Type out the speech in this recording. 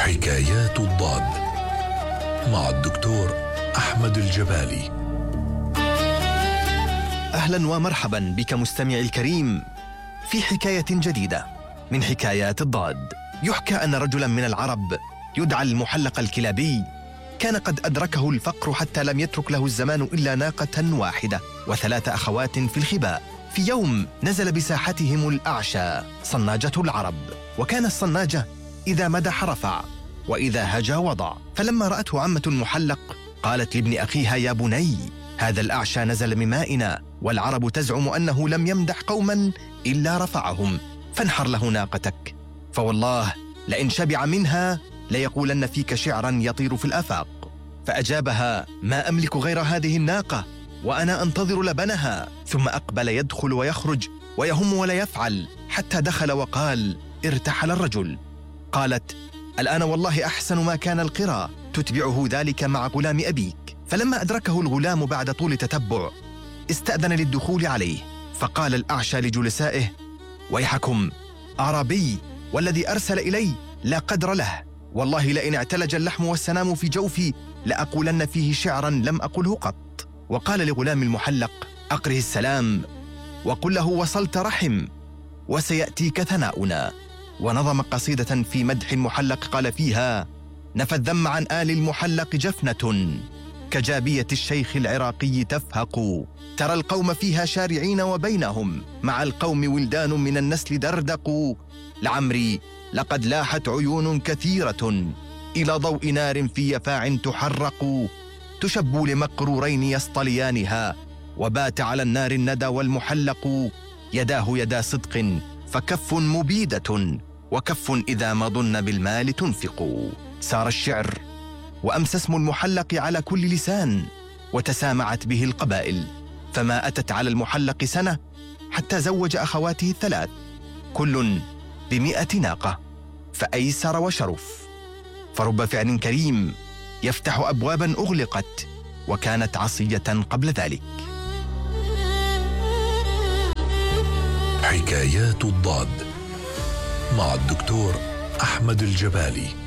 حكايات الضاد مع الدكتور أحمد الجبالي. أهلا ومرحبا بك مستمعي الكريم في حكاية جديدة من حكايات الضاد. يحكى أن رجلا من العرب يدعى المحلق الكلابي كان قد أدركه الفقر حتى لم يترك له الزمان إلا ناقة واحدة و3 أخوات في الخباء. في يوم نزل بساحتهم الأعشى صناجة العرب، وكان الصناجة إذا مدح رفع وإذا هجا وضع. فلما رأته عمة المحلق قالت لابن أخيها: يا بني، هذا الأعشى نزل من مائنا، والعرب تزعم أنه لم يمدح قوما إلا رفعهم، فانحر له ناقتك، فوالله لئن شبع منها ليقولن فيك شعرا يطير في الآفاق. فأجابها: ما أملك غير هذه الناقة وأنا أنتظر لبنها. ثم أقبل يدخل ويخرج ويهم ولا يفعل، حتى دخل وقال: ارتحل الرجل. قالت: الآن والله أحسن ما كان القرى، تتبعه ذلك مع غلام أبيك. فلما أدركه الغلام بعد طول تتبع استأذن للدخول عليه، فقال الأعشى لجلسائه: ويحكم، أعرابي والذي أرسل إلي لا قدر له، والله لئن اعتلج اللحم والسنام في جوفي لأقولن فيه شعرا لم أقله قط. وقال لغلام المحلق: أقره السلام وقل له وصلت رحم وسيأتيك ثناؤنا. ونظم قصيدة في مدح المحلق قال فيها: نفى الذم عن آل المحلق جفنة، كجابية الشيخ العراقي تفهق، ترى القوم فيها شارعين وبينهم مع القوم ولدان من النسل دردقوا، لعمري لقد لاحت عيون كثيرة إلى ضوء نار في يفاع تحرق، تشب لمقرورين يصطليانها، وبات على النار الندى والمحلق، يداه يدا صدق فكف مبيدة، وكف إذا ما ظن بالمال تنفق. سار الشعر وأمس اسم المحلق على كل لسان، وتسامعت به القبائل، فما أتت على المحلق سنة حتى زوج أخواته 3 كل ب100 ناقة، فأيسر وشرف. فرب فعل كريم يفتح أبوابا أغلقت، وكانت عصية قبل ذلك. حكايات الضاد مع الدكتور أحمد الجبالي.